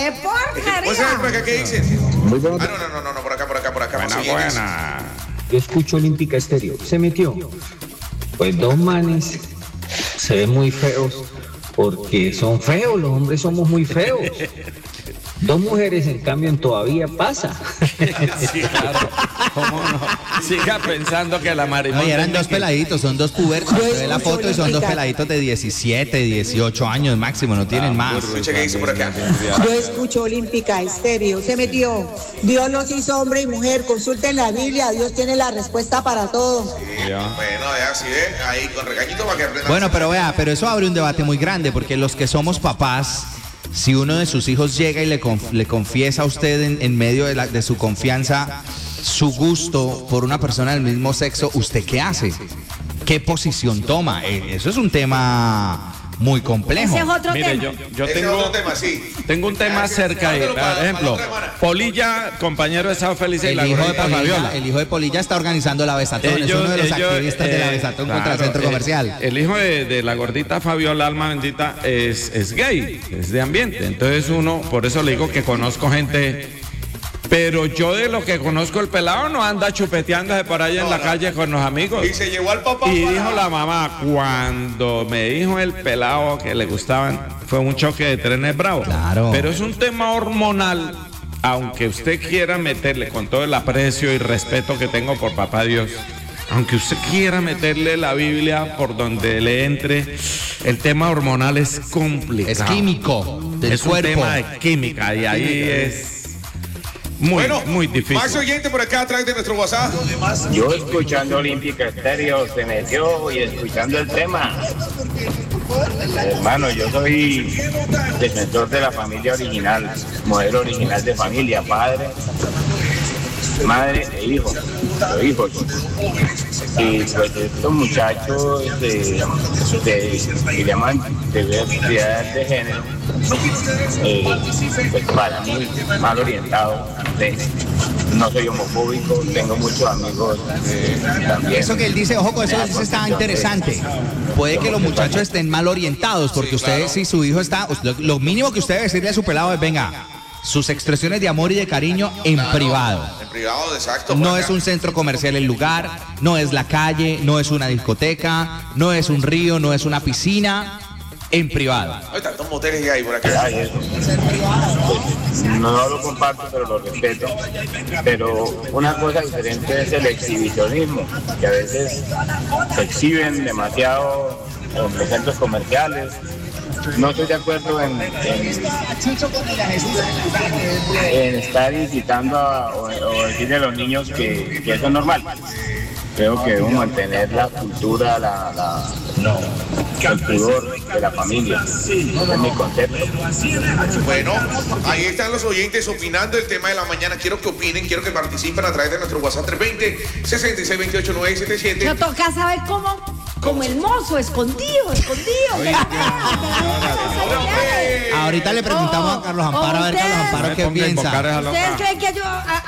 ¡Qué porquería! ¿Vos sabés por acá qué dicen? Muy bueno. No, por acá. Buena. Yo escucho Olímpica Estéreo. Se metió. Pues dos manes se ven muy feos porque son feos, los hombres somos muy feos. Dos mujeres, en cambio, en todavía pasa. Sí, claro. ¿Cómo no? Siga pensando que la marimonda... Oye, eran dos peladitos, son dos pubertos. Yo Ve la escucho foto y son dos Olímpica. peladitos de 17, 18 años máximo, no tienen más. Escucha qué dice por acá. Yo escucho Olímpica Estéreo. Se metió. Dios los hizo hombre y mujer. Consulten la Biblia. Dios tiene la respuesta para todo. Bueno, ya sí, ¿eh? Ahí con regañito para que aprendan. Bueno, pero eso abre un debate muy grande, porque los que somos papás, si uno de sus hijos llega y le confiesa a usted en medio de su confianza su gusto por una persona del mismo sexo, ¿usted qué hace? ¿Qué posición toma? Eso es un tema muy complejo. Ese es otro Mire, tema. yo Ese es otro tema, sí. tengo un tema cerca ahí. Por ejemplo, Polilla, compañero de Sábado Feliz y El la hijo, de gordita Polilla, Fabiola. el hijo de Polilla está organizando la Besatón, es uno de los activistas de la Besatón contra el centro comercial. El hijo de la gordita Fabiola, alma bendita, es gay, es de ambiente. Entonces uno, por eso le digo que conozco gente, pero yo de lo que conozco el pelado no anda chupeteándose por ahí en la calle con los amigos. Y se llevó al papá. Y dijo la mamá, cuando me dijo el pelado que le gustaban, fue un choque de trenes bravo. Claro. Pero es un tema hormonal, aunque usted quiera meterle, con todo el aprecio y respeto que tengo por papá Dios, aunque usted quiera meterle la Biblia por donde le entre, el tema hormonal es complicado. Es químico del Es cuerpo. un tema de química y ahí es muy difícil. Más oyente por acá a través de nuestro WhatsApp. Yo escuchando Olímpica Estéreo se metió y escuchando el tema. Hermano, yo soy defensor de la familia original, modelo original de familia, padre, madre e hijo, o hijos. Y pues estos muchachos que llaman diversidad de género, pues para mí mal orientado. No soy homofóbico, tengo muchos amigos también. Eso que él dice, ojo con eso, eso está interesante. Puede que los muchachos estén mal orientados, porque usted, si su hijo está, lo mínimo que usted debe decirle a su pelado es, venga, sus expresiones de amor y de cariño en privado. En privado, exacto. No es un centro comercial el lugar, no es la calle, no es una discoteca, no es un río, no es una piscina, en privado. Hay tantos moteles que hay por acá. Ay, eso. No lo comparto, pero lo respeto. Pero una cosa diferente es el exhibicionismo, que a veces se exhiben demasiado en los centros comerciales. No estoy de acuerdo en estar incitando o decirle a los niños que eso es normal. Creo que debemos mantener la cultura, el pudor de la familia. Ese es mi concepto. Bueno, ahí están los oyentes opinando el tema de la mañana. Quiero que opinen, quiero que participen a través de nuestro WhatsApp 320-6628-977. No toca saber cómo, como el mozo, escondido. Ahorita le preguntamos a Carlos Amparo, a ver, Carlos Amparo, ¿qué piensa? ¿Ustedes creen que yo